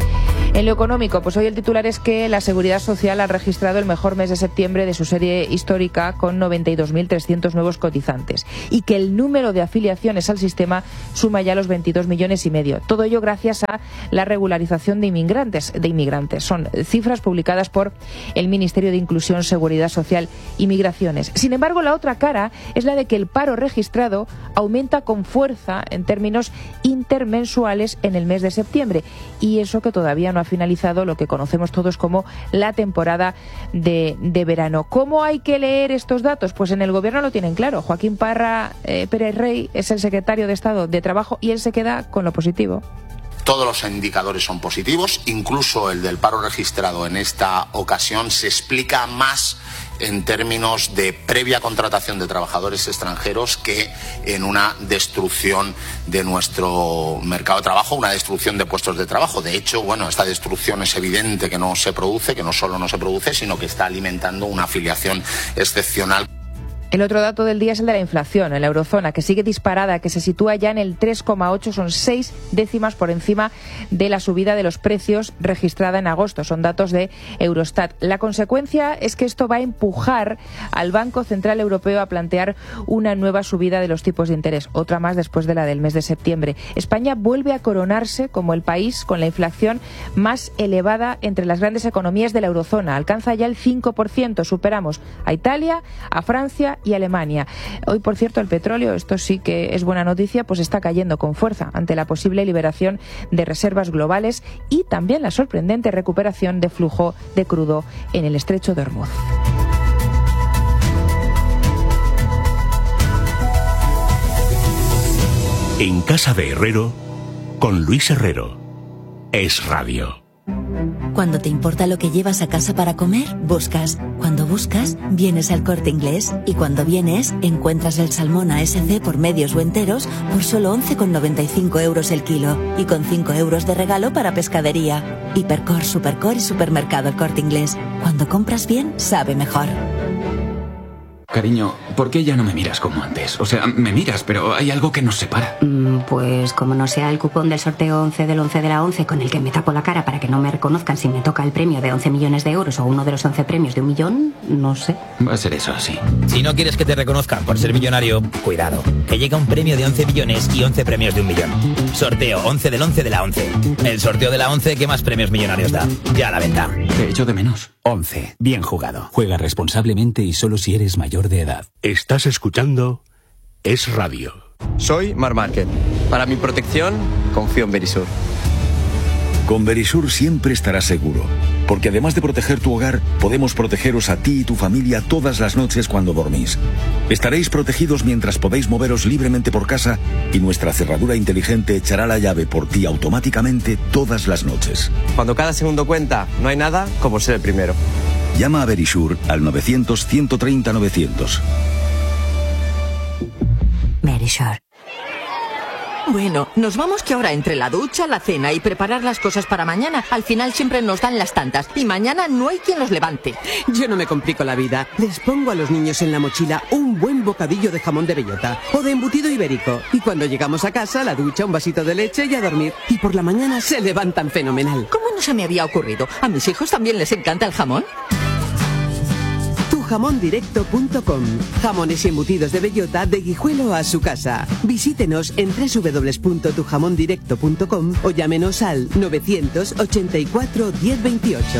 En lo económico, pues hoy el titular es que la Seguridad Social ha registrado el mejor mes de septiembre de su serie histórica con noventa y dos mil trescientos nuevos cotizantes y que el número de afiliaciones al sistema suma ya los veintidós millones y medio. Todo ello gracias a la regularización de inmigrantes. De inmigrantes. Son cifras publicadas por el Ministerio de Inclusión, Seguridad Social y Migraciones. Sin embargo, la otra cara es la de que el paro registrado aumenta con fuerza en términos intermensuales en el mes de septiembre, y eso que todavía no ha finalizado lo que conocemos todos como la temporada de, de verano. ¿Cómo hay que leer estos datos? Pues en el Gobierno lo tienen claro. Joaquín Parra eh, Pérez Rey es el secretario de Estado de Trabajo y él se queda con lo positivo. Todos los indicadores son positivos, incluso el del paro registrado en esta ocasión se explica más en términos de previa contratación de trabajadores extranjeros que en una destrucción de nuestro mercado de trabajo, una destrucción de puestos de trabajo. De hecho, bueno, esta destrucción es evidente que no se produce, que no solo no se produce, sino que está alimentando una afiliación excepcional. El otro dato del día es el de la inflación en la eurozona, que sigue disparada, que se sitúa ya en el tres coma ocho, son seis décimas por encima de la subida de los precios registrada en agosto. Son datos de Eurostat. La consecuencia es que esto va a empujar al Banco Central Europeo a plantear una nueva subida de los tipos de interés, otra más después de la del mes de septiembre. España vuelve a coronarse como el país con la inflación más elevada entre las grandes economías de la eurozona. Alcanza ya el cinco por ciento. Superamos a Italia, a Francia y Alemania. Hoy, por cierto, el petróleo, esto sí que es buena noticia, pues está cayendo con fuerza ante la posible liberación de reservas globales y también la sorprendente recuperación de flujo de crudo en el estrecho de Hormuz. En Casa de Herrero, con Luis Herrero. Es Radio. Cuando te importa lo que llevas a casa para comer, buscas. Cuando buscas, vienes al Corte Inglés. Y cuando vienes, encuentras el salmón A S C por medios o enteros por solo once con noventa y cinco euros el kilo. Y con cinco euros de regalo para pescadería. Hipercor, Supercor y Supermercado El Corte Inglés. Cuando compras bien, sabe mejor. Cariño, ¿por qué ya no me miras como antes? O sea, me miras, pero hay algo que nos separa. Mm, pues como no sea el cupón del sorteo once del once de la once con el que me tapo la cara para que no me reconozcan si me toca el premio de once millones de euros o uno de los once premios de un millón, no sé. Va a ser eso así. Si no quieres que te reconozcan por ser millonario, cuidado, que llega un premio de once millones y once premios de un millón. Sorteo once del once de la once. El sorteo de la once que más premios millonarios da. Ya a la venta. Te echo de menos. once. Bien jugado. Juega responsablemente y solo si eres mayor de edad. Estás escuchando Es Radio. Soy Mar Márquez. Para mi protección, confío en Verisur. Con Verisur siempre estarás seguro, porque además de proteger tu hogar, podemos protegeros a ti y tu familia todas las noches cuando dormís. Estaréis protegidos mientras podéis moveros libremente por casa y nuestra cerradura inteligente echará la llave por ti automáticamente todas las noches. Cuando cada segundo cuenta, no hay nada como ser el primero. Llama a Verisur al novecientos, ciento treinta, novecientos. Verisur. Bueno, nos vamos que ahora entre la ducha, la cena y preparar las cosas para mañana, al final siempre nos dan las tantas y mañana no hay quien los levante. Yo no me complico la vida. Les pongo a los niños en la mochila un buen bocadillo de jamón de bellota o de embutido ibérico. Y cuando llegamos a casa, la ducha, un vasito de leche y a dormir. Y por la mañana se levantan fenomenal. ¿Cómo no se me había ocurrido? ¿A mis hijos también les encanta el jamón? tu jamón directo punto com. Jamones y embutidos de bellota de Guijuelo a su casa. Visítenos en doble u doble u doble u punto tu jamón directo punto com o llámenos al novecientos ochenta y cuatro, diez veintiocho.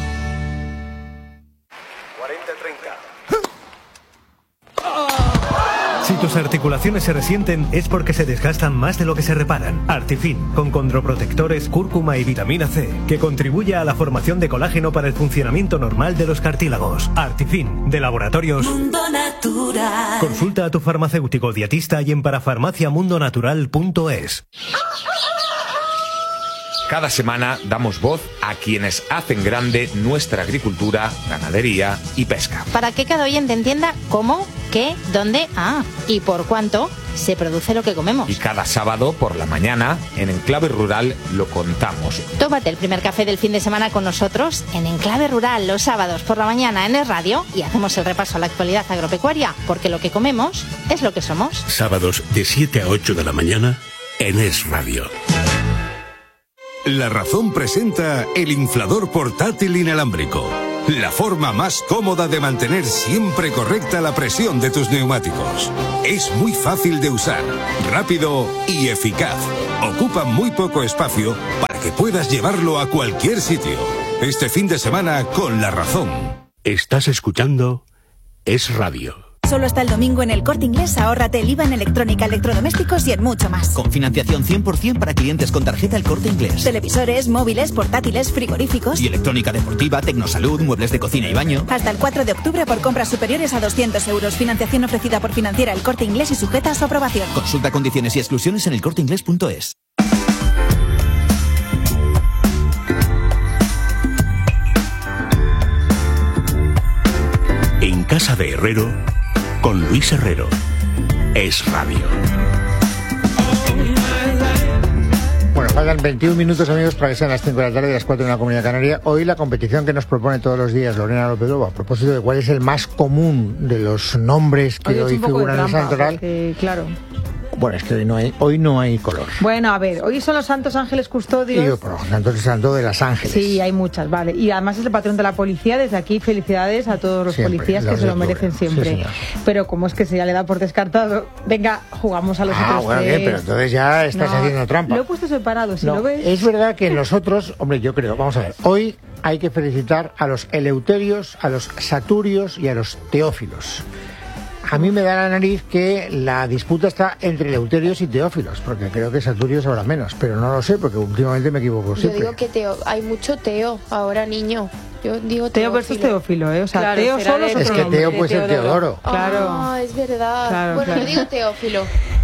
Si tus articulaciones se resienten es porque se desgastan más de lo que se reparan. Artifin, con condroprotectores, cúrcuma y vitamina C, que contribuye a la formación de colágeno para el funcionamiento normal de los cartílagos. Artifin, de Laboratorios Mundo Natural. Consulta a tu farmacéutico dietista y en parafarmacia mundo natural punto es. Cada semana damos voz a quienes hacen grande nuestra agricultura, ganadería y pesca. Para que cada oyente entienda cómo, qué, dónde, ah, y por cuánto se produce lo que comemos. Y cada sábado por la mañana, en Enclave Rural, lo contamos. Tómate el primer café del fin de semana con nosotros en Enclave Rural los sábados por la mañana en Es Radio y hacemos el repaso a la actualidad agropecuaria, porque lo que comemos es lo que somos. Sábados de siete a ocho de la mañana en Es Radio. La Razón presenta el inflador portátil inalámbrico. La forma más cómoda de mantener siempre correcta la presión de tus neumáticos. Es muy fácil de usar, rápido y eficaz. Ocupa muy poco espacio para que puedas llevarlo a cualquier sitio. Este fin de semana con La Razón. Estás escuchando Es Radio. Solo hasta el domingo en El Corte Inglés ahórrate el I V A en electrónica, electrodomésticos y en mucho más. Con financiación cien por ciento para clientes con tarjeta El Corte Inglés. Televisores, móviles, portátiles, frigoríficos. Y electrónica deportiva, tecnosalud, muebles de cocina y baño. Hasta el cuatro de octubre por compras superiores a doscientos euros. Financiación ofrecida por Financiera El Corte Inglés y sujeta a su aprobación. Consulta condiciones y exclusiones en el corte inglés punto es. En Casa de Herrero, con Luis Herrero. Es Radio. Bueno, faltan veintiún minutos, amigos, para que sean las cinco de la tarde y las cuatro en la Comunidad Canaria. Hoy la competición que nos propone todos los días Lorena López Lobo, a propósito de cuál es el más común de los nombres que hoy, hoy figuran en el santoral. Porque, claro. Bueno, es que hoy no hay, hoy no hay color. Bueno, a ver, hoy son los santos ángeles custodios. Y yo, por tanto, el santo de las ángeles. Sí, hay muchas, vale. Y además es el patrón de la policía. Desde aquí, felicidades a todos los siempre, policías los que se lo merecen siempre. Sí, pero como es que se ya le da por descartado, venga, jugamos a los ah, otros bueno, tres. Bien, pero entonces ya estás no, haciendo trampa. Lo he puesto separado, si no, lo ves. Es verdad que nosotros, hombre, yo creo, vamos a ver, hoy hay que felicitar a los eleuterios, a los saturios y a los teófilos. A mí me da la nariz que la disputa está entre Eleuterios y Teófilos, porque creo que Saturios habrá menos, pero no lo sé, porque últimamente me equivoco siempre. Yo digo que Teo, hay mucho Teo ahora, niño. Yo digo Teo versus Teófilo, ¿eh? O sea, claro, Teo solo es otro Es que nombre. Teo puede ser Teodoro. Claro. Ah, es verdad. Claro, bueno, claro. yo digo Teófilo.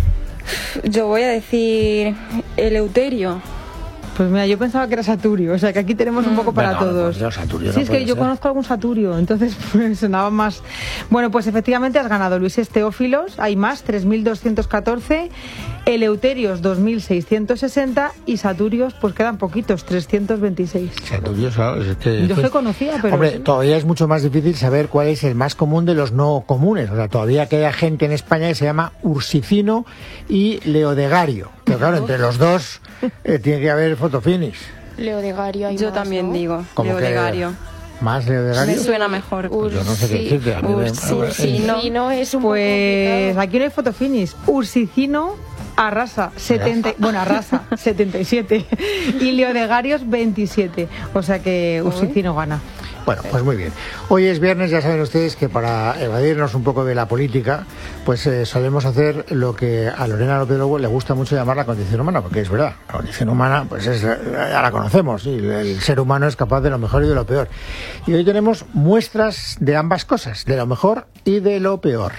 Yo voy a decir Eleuterio. Pues mira, yo pensaba que era Saturio, o sea que aquí tenemos un poco para Bueno, todos. pues yo, Saturio sí, no es puede que yo ser. conozco algún Saturio, entonces pues, sonaba más. Bueno, pues efectivamente has ganado, Luis, es Teófilos, hay más, tres mil doscientos catorce, Eleuterios dos mil seiscientos sesenta y Saturios pues quedan poquitos, trescientos veintiséis. Saturios, ¿sabes? Es que, Yo pues, se conocía, pero... Hombre, sí. todavía es mucho más difícil saber cuál es el más común de los no comunes. O sea, todavía queda gente en España que se llama Ursicino y Leodegario. Pero claro, entre los dos eh, tiene que haber fotofinis. Leodegario hay Yo más, también ¿no? digo ¿Cómo que Leodegario. ¿Más Leodegario? Me suena mejor. Pues yo no sé qué decirte. A mí me- Ursicino. Ursicino es un Pues aquí no hay fotofinis. Ursicino arrasa setenta, bueno, arrasa setenta y siete y Leodegarios veintisiete. O sea que Ursicino gana. Bueno, pues muy bien. Hoy es viernes, ya saben ustedes que para evadirnos un poco de la política, pues eh, solemos hacer lo que a Lorena López Lobo le gusta mucho llamar la condición humana, porque es verdad, la condición humana, pues es, ya la conocemos, y el ser humano es capaz de lo mejor y de lo peor. Y hoy tenemos muestras de ambas cosas, de lo mejor y de lo peor.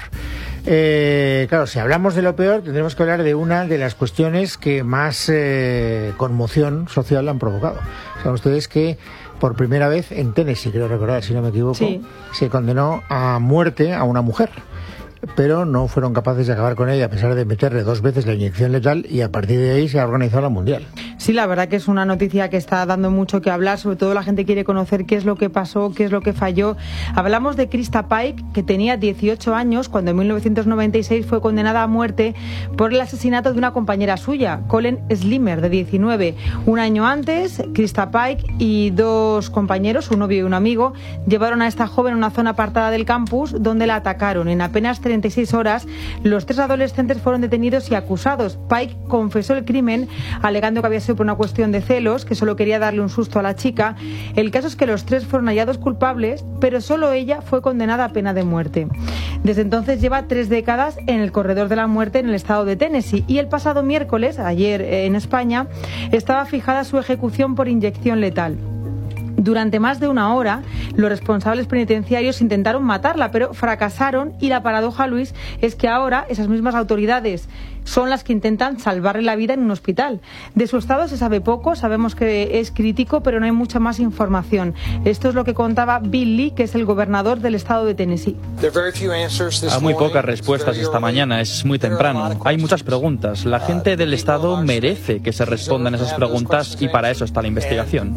Eh, claro, si hablamos de lo peor, tendremos que hablar de una de las cuestiones que más eh, conmoción social han provocado. Saben ustedes que por primera vez en Tennessee, creo recordar, si no me equivoco, Sí. se condenó a muerte a una mujer, pero no fueron capaces de acabar con ella a pesar de meterle dos veces la inyección letal, y a partir de ahí se ha organizado la mundial. Sí, la verdad que es una noticia que está dando mucho que hablar, sobre todo la gente quiere conocer qué es lo que pasó, qué es lo que falló. Hablamos de Krista Pike, que tenía dieciocho años cuando en mil novecientos noventa y seis fue condenada a muerte por el asesinato de una compañera suya, Colleen Slimer, de diecinueve. Un año antes, Krista Pike y dos compañeros, un novio y un amigo, llevaron a esta joven a una zona apartada del campus donde la atacaron. En apenas treinta y seis horas, los tres adolescentes fueron detenidos y acusados. Pike confesó el crimen, alegando que había sido por una cuestión de celos, que solo quería darle un susto a la chica. El caso es que los tres fueron hallados culpables, pero solo ella fue condenada a pena de muerte. Desde entonces lleva tres décadas en el corredor de la muerte en el estado de Tennessee, y el pasado miércoles, ayer eh, en España, estaba fijada su ejecución por inyección letal. Durante más de una hora, los responsables penitenciarios intentaron matarla, pero fracasaron, y la paradoja, Luis, es que ahora esas mismas autoridades son las que intentan salvarle la vida en un hospital. De su estado se sabe poco, sabemos que es crítico, pero no hay mucha más información. Esto es lo que contaba Bill Lee, que es el gobernador del estado de Tennessee. Hay muy pocas respuestas esta mañana, es muy temprano. Hay muchas preguntas. La gente del estado merece que se respondan esas preguntas, y para eso está la investigación.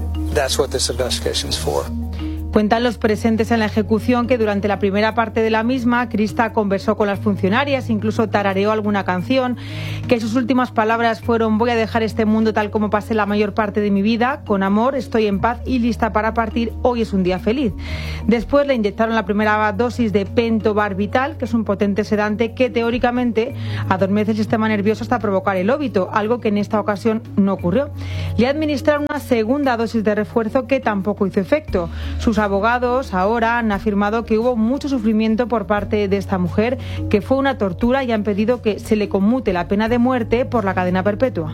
Cuentan los presentes en la ejecución que durante la primera parte de la misma, Krista conversó con las funcionarias, incluso tarareó alguna canción, que sus últimas palabras fueron: voy a dejar este mundo tal como pasé la mayor parte de mi vida, con amor, estoy en paz y lista para partir, hoy es un día feliz. Después le inyectaron la primera dosis de pentobarbital, que es un potente sedante que teóricamente adormece el sistema nervioso hasta provocar el óbito, algo que en esta ocasión no ocurrió. Le administraron una segunda dosis de refuerzo que tampoco hizo efecto. Sus abogados ahora han afirmado que hubo mucho sufrimiento por parte de esta mujer, que fue una tortura, y han pedido que se le conmute la pena de muerte por la cadena perpetua.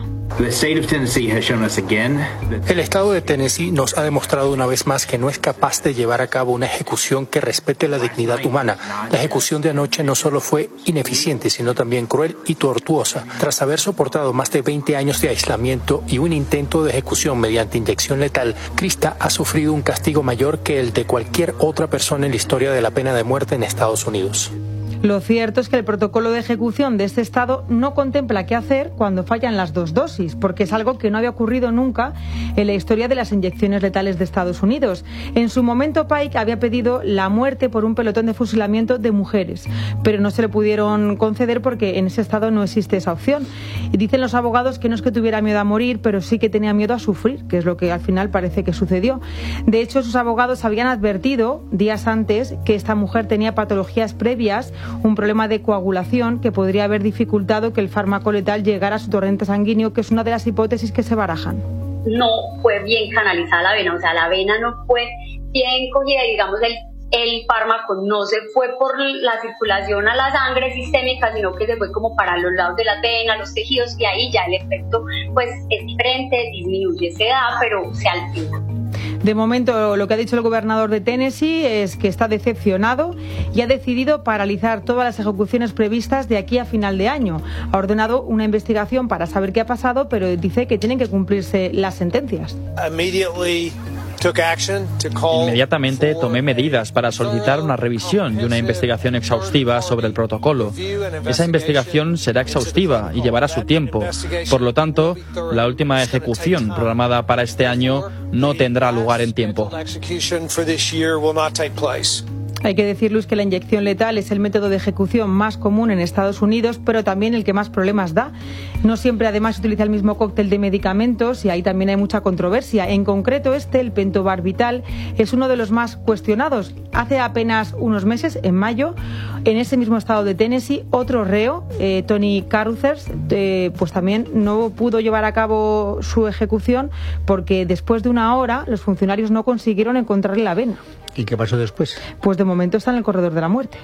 El estado de Tennessee nos ha demostrado una vez más que no es capaz de llevar a cabo una ejecución que respete la dignidad humana. La ejecución de anoche no solo fue ineficiente, sino también cruel y tortuosa. Tras haber soportado más de veinte años de aislamiento y un intento de ejecución mediante inyección letal, Krista ha sufrido un castigo mayor que el de cualquier otra persona en la historia de la pena de muerte en Estados Unidos. Lo cierto es que el protocolo de ejecución de este estado no contempla qué hacer cuando fallan las dos dosis, porque es algo que no había ocurrido nunca en la historia de las inyecciones letales de Estados Unidos. En su momento, Pike había pedido la muerte por un pelotón de fusilamiento de mujeres, pero no se le pudieron conceder porque en ese estado no existe esa opción. Y dicen los abogados que no es que tuviera miedo a morir, pero sí que tenía miedo a sufrir, que es lo que al final parece que sucedió. De hecho, sus abogados habían advertido días antes que esta mujer tenía patologías previas, un problema de coagulación que podría haber dificultado que el fármaco letal llegara a su torrente sanguíneo, que es una de las hipótesis que se barajan. No fue bien canalizada la vena, o sea, la vena no fue bien cogida, digamos, el el fármaco no se fue por la circulación a la sangre sistémica, sino que se fue como para los lados de la vena, los tejidos, y ahí ya el efecto pues es diferente, disminuye, se da, pero se altera. De momento, lo que ha dicho el gobernador de Tennessee es que está decepcionado y ha decidido paralizar todas las ejecuciones previstas de aquí a final de año. Ha ordenado una investigación para saber qué ha pasado, pero dice que tienen que cumplirse las sentencias. Inmediatamente tomé medidas para solicitar una revisión y una investigación exhaustiva sobre el protocolo. Esa investigación será exhaustiva y llevará su tiempo. Por lo tanto, la última ejecución programada para este año no tendrá lugar en tiempo. Hay que decir, Luis, que la inyección letal es el método de ejecución más común en Estados Unidos, pero también el que más problemas da. No siempre, además, se utiliza el mismo cóctel de medicamentos y ahí también hay mucha controversia. En concreto, este, el pentobarbital, es uno de los más cuestionados. Hace apenas unos meses, en mayo, en ese mismo estado de Tennessee, otro reo, eh, Tony Caruthers, eh, pues también no pudo llevar a cabo su ejecución porque después de una hora los funcionarios no consiguieron encontrarle la vena. ¿Y qué pasó después? Pues de momento está en el corredor de la muerte.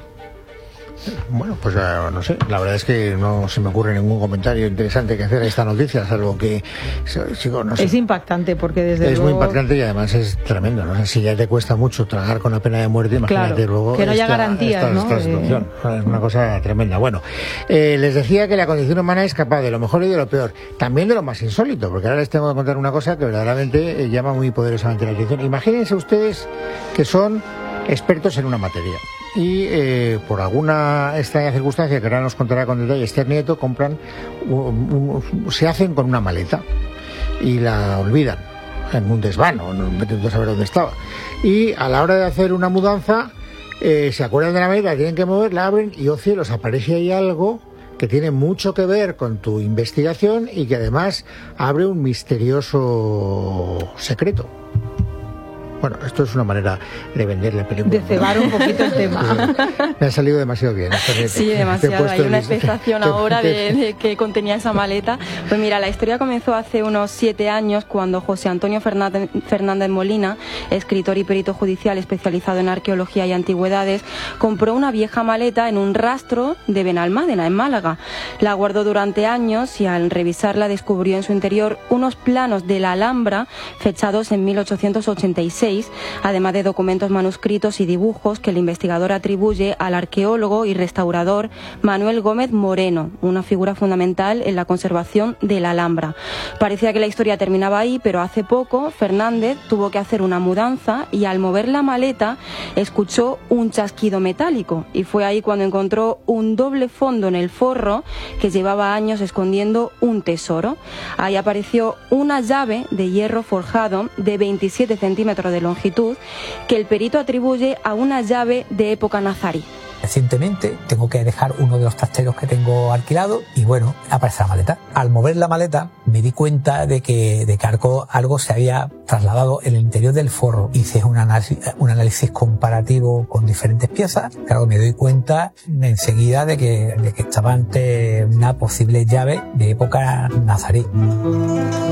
Bueno, pues no sé, la verdad es que no se me ocurre ningún comentario interesante que hacer a esta noticia, salvo que, chico, no sé. Es impactante porque desde Es luego... muy impactante y además es tremendo, ¿no? O sea, si ya te cuesta mucho tragar con la pena de muerte, imagínate claro, luego que no haya esta, garantías, esta, ¿no? esta situación. Eh... Es una cosa tremenda. Bueno, eh, les decía que la condición humana es capaz de lo mejor y de lo peor, también de lo más insólito, porque ahora les tengo que contar una cosa que verdaderamente eh, llama muy poderosamente la atención. Imagínense ustedes que son expertos en una materia y eh, por alguna extraña circunstancia que ahora nos contará con detalle Esther Nieto, compran un, un, se hacen con una maleta y la olvidan en un desvano, no intento saber dónde estaba, y a la hora de hacer una mudanza eh, se acuerdan de la maleta, tienen que mover, la abren y, oh cielos, aparece ahí algo que tiene mucho que ver con tu investigación y que además abre un misterioso secreto. Bueno, esto es una manera de vender la película. De cebar un poquito el tema. Me ha salido demasiado bien. Sí, demasiado. Hay una expectación ahora de, de qué contenía esa maleta. Pues mira, la historia comenzó hace unos siete años cuando José Antonio Fernández, Fernández Molina, escritor y perito judicial especializado en arqueología y antigüedades, compró una vieja maleta en un rastro de Benalmádena, en Málaga. La guardó durante años y al revisarla descubrió en su interior unos planos de la Alhambra fechados en mil ochocientos ochenta y seis, además de documentos manuscritos y dibujos que el investigador atribuye al arqueólogo y restaurador Manuel Gómez Moreno, una figura fundamental en la conservación de la Alhambra. Parecía que la historia terminaba ahí, pero hace poco Fernández tuvo que hacer una mudanza y al mover la maleta escuchó un chasquido metálico y fue ahí cuando encontró un doble fondo en el forro que llevaba años escondiendo un tesoro. Ahí apareció una llave de hierro forjado de veintisiete centímetros de longitud que el perito atribuye a una llave de época nazarí. Recientemente tengo que dejar uno de los trasteros que tengo alquilado y bueno, aparece la maleta. Al mover la maleta me di cuenta de que, de que algo, algo se había trasladado en el interior del forro. Hice un análisis, un análisis comparativo con diferentes piezas. Claro, me doy cuenta enseguida de que, de que estaba ante una posible llave de época nazarí.